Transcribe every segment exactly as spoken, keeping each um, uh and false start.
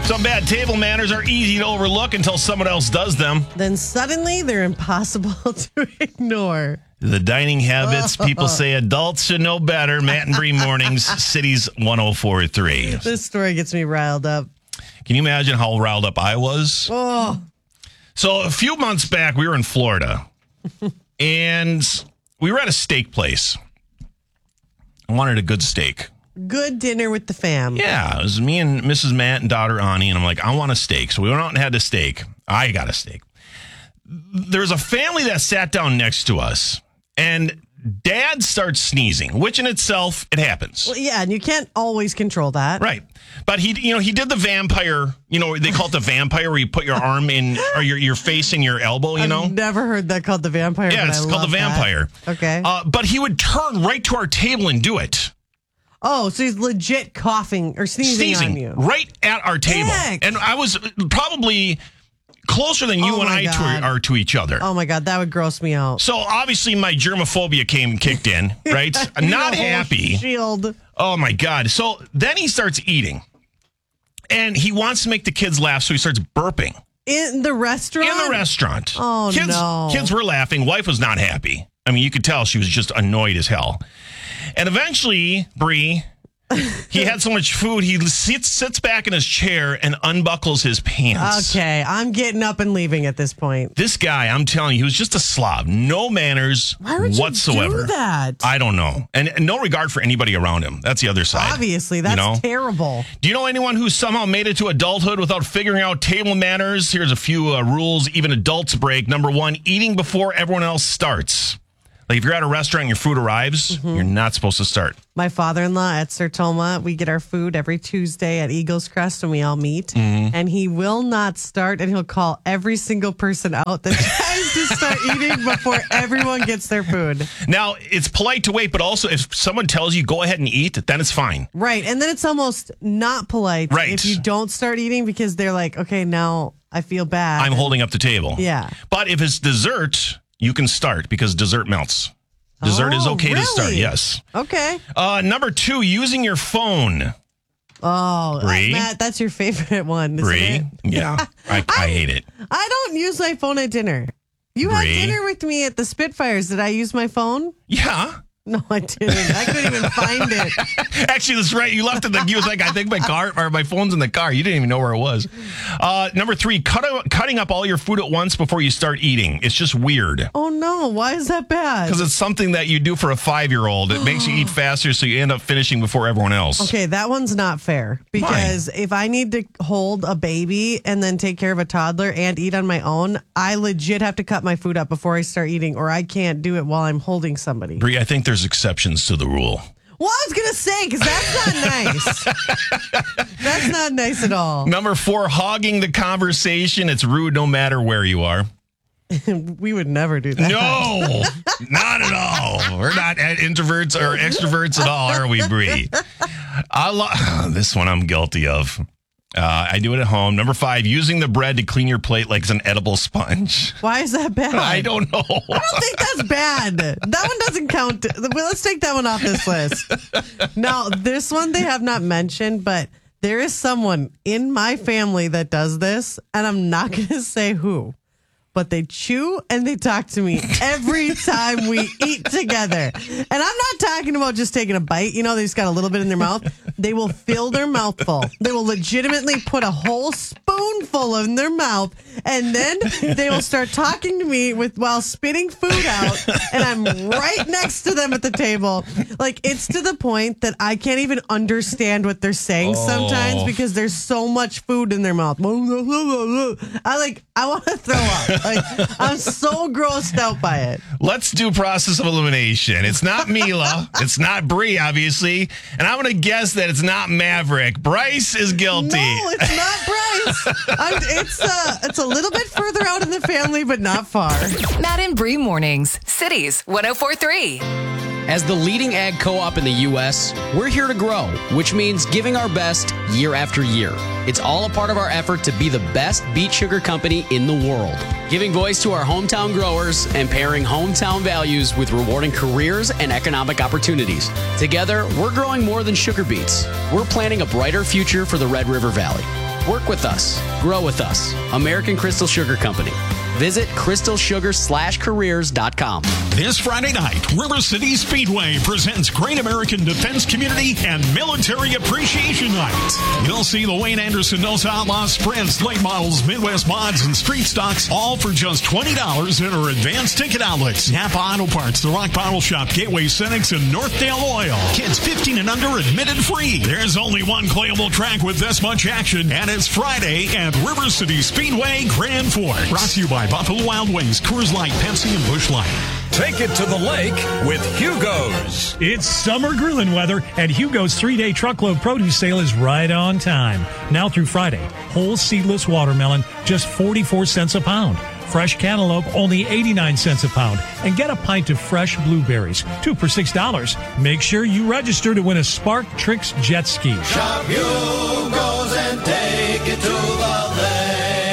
Some bad table manners are easy to overlook until someone else does them. Then suddenly they're impossible to ignore. The dining habits people say adults should know better. Matt and Bree Mornings, Cities one oh four point three. This story gets me riled up. Can you imagine how riled up I was? Oh. So a few months back, we were in Florida, and we were at a steak place. I wanted a good steak. Good dinner with the fam. Yeah, it was me and Missus Matt and daughter Ani, and I'm like, I want a steak. So we went out and had a steak. I got a steak. There's a family that sat down next to us, and Dad starts sneezing, which in itself, it happens. Well, yeah, and you can't always control that. Right. But he, you know, he did the vampire, you know, they call it the vampire, where you put your arm in, or your, your face in your elbow, you I've know? never heard that called the vampire. Yeah, but it's I called love the vampire. That. Okay. Uh, but he would turn right to our table and do it. Oh, so he's legit coughing or sneezing, Sneezing on you. right at our table. Heck. And I was probably closer than you Oh and my I God. to, are to each other. Oh my God, that would gross me out. So obviously my germophobia came kicked in, right? I'm not The whole happy. Shield. Oh my God. So then he starts eating. And he wants to make the kids laugh, so he starts burping. In the restaurant? In the restaurant. Oh, kids, no. Kids were laughing. Wife was not happy. I mean, you could tell she was just annoyed as hell. And eventually, Bree, he had so much food, he sits, sits back in his chair and unbuckles his pants. Okay, I'm getting up and leaving at this point. This guy, I'm telling you, he was just a slob. No manners Why would whatsoever. you do that? I don't know. And, and no regard for anybody around him. That's the other side. Obviously, that's you know? terrible. Do you know anyone who somehow made it to adulthood without figuring out table manners? Here's a few uh, rules even adults break. Number one, eating before everyone else starts. Like if you're at a restaurant and your food arrives, Mm-hmm. you're not supposed to start. My father-in-law at Sertoma, we get our food every Tuesday at Eagles Crest when we all meet. Mm-hmm. And he will not start, and he'll call every single person out that tries to start eating before everyone gets their food. Now, it's polite to wait, but also if someone tells you go ahead and eat, then it's fine. Right. And then it's almost not polite Right. if you don't start eating because they're like, okay, now I feel bad. I'm holding up the table. Yeah. But if it's dessert, you can start because dessert melts. Dessert Oh, is okay really? to start, yes. Okay. Uh, number two, using your phone. Oh, Bree? Matt, that's your favorite one, isn't Bree? it? Yeah, I, I hate it. I don't use my phone at dinner. You Bree? had dinner with me at the Spitfires. Did I use my phone? Yeah. No, I didn't. I couldn't even find it. Actually, that's right. You left it. Like, you was like, I think my car or my phone's in the car. You didn't even know where it was. Uh, number three, cut out, cutting up all your food at once before you start eating. It's just weird Oh, no. Why is that bad? because it's something that you do for a five-year-old. It makes you eat faster, so you end up finishing before everyone else. Okay, that one's not fair because if I need to hold a baby and then take care of a toddler and eat on my own, I legit have to cut my food up before I start eating or I can't do it while I'm holding somebody. Bree, I think there's exceptions to the rule. Well, I was going to say, because that's not nice. That's not nice at all. Number four, hogging the conversation. It's rude no matter where you are. We would never do that. No, not at all. We're not introverts or extroverts at all, are we, Bree? I lo- this one I'm guilty of. Uh, I do it at home. Number five, using the bread to clean your plate like it's an edible sponge. Why is that bad? I don't know. I don't think that's bad. That one doesn't count. Well, let's take that one off this list. Now, this one they have not mentioned, but there is someone in my family that does this, and I'm not going to say who. But they chew and they talk to me every time we eat together. And I'm not talking about just taking a bite. You know, they just got a little bit in their mouth. They will fill their mouth full. They will legitimately put a whole spoonful in their mouth. And then they will start talking to me with while spitting food out. And I'm right next to them at the table. Like, it's to the point that I can't even understand what they're saying Oh. sometimes because there's so much food in their mouth. I like, I want to throw up. Like, I'm so grossed out by it. Let's do process of elimination. It's not Mila. It's not Bree, obviously. And I'm going to guess that it's not Maverick. Bryce is guilty. No, it's not Bryce. I'm, it's, uh, it's a little bit further out in the family, but not far. Matt and Bree Mornings, Cities one oh four point three. As the leading ag co-op in the U S, we're here to grow, which means giving our best year after year. It's all a part of our effort to be the best beet sugar company in the world, giving voice to our hometown growers and pairing hometown values with rewarding careers and economic opportunities. Together, we're growing more than sugar beets. We're planting a brighter future for the Red River Valley. Work with us. Grow with us. American Crystal Sugar Company. Visit crystal sugar slash careers dot com. This Friday night, River City Speedway presents Great American Defense Community and Military Appreciation Night. You'll see the Wayne Anderson Nos Outlaws Sprints, late models, Midwest mods, and street stocks, all for just twenty dollars in our advanced ticket outlets. Napa Auto Parts, The Rock Bottle Shop, Gateway Cenex, and Northdale Oil. Kids fifteen and under admitted free. There's only one playable track with this much action, and it's Friday at River City Speedway Grand Forks. Brought to you by Buffalo Wild Wings, Coors Light, Pepsi, and Busch Light. Take it to the lake with Hugo's. It's summer grilling weather, and Hugo's three-day truckload produce sale is right on time. Now through Friday, whole seedless watermelon, just forty-four cents a pound. Fresh cantaloupe, only eighty-nine cents a pound. And get a pint of fresh blueberries, two for six dollars. Make sure you register to win a Spark Tricks jet ski. Shop Hugo's and take it to the lake.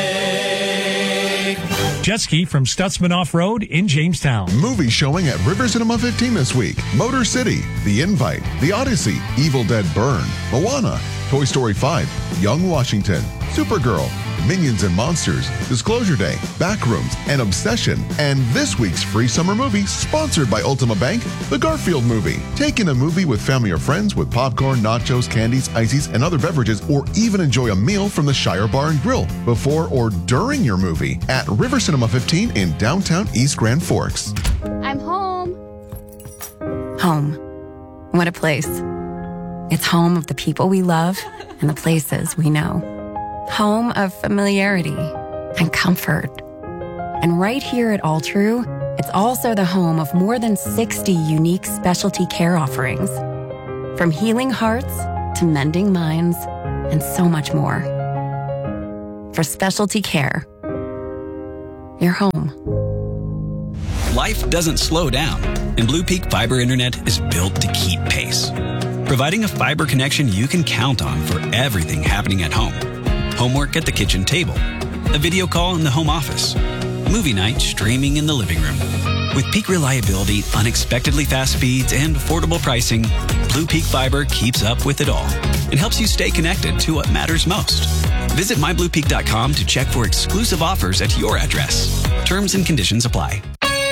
Jet ski from Stutzman Off-Road in Jamestown. Movie showing at River Cinema fifteen this week. Motor City, The Invite, The Odyssey, Evil Dead Burn, Moana, Toy Story five, Young Washington, Supergirl, Minions and Monsters, Disclosure Day, Backrooms, and Obsession. And this week's free summer movie, sponsored by Ultima Bank, The Garfield Movie. Take in a movie with family or friends with popcorn, nachos, candies, ices, and other beverages, or even enjoy a meal from the Shire Bar and Grill before or during your movie at River Cinema fifteen in downtown East Grand Forks. I'm home. Home. What a place. It's home of the people we love and the places we know. Home of familiarity and comfort. And right here at All True, it's also the home of more than sixty unique specialty care offerings. From healing hearts to mending minds and so much more. For specialty care, you're home. Life doesn't slow down, and Blue Peak Fiber Internet is built to keep pace. Providing a fiber connection you can count on for everything happening at home. Homework at the kitchen table, a video call in the home office, movie night streaming in the living room. With peak reliability, unexpectedly fast speeds, and affordable pricing, Blue Peak Fiber keeps up with it all and helps you stay connected to what matters most. Visit my blue peak dot com to check for exclusive offers at your address. Terms and conditions apply.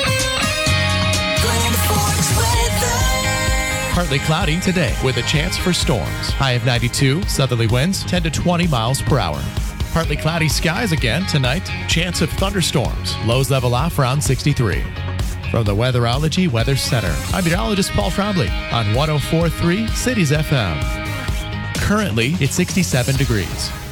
Partly cloudy today with a chance for storms. High of ninety-two, southerly winds ten to twenty miles per hour. Partly cloudy skies again tonight. Chance of thunderstorms. Lows level off around sixty-three. From the Weatherology Weather Center, I'm meteorologist Paul Trombley on one oh four point three Cities F M. Currently, it's sixty-seven degrees.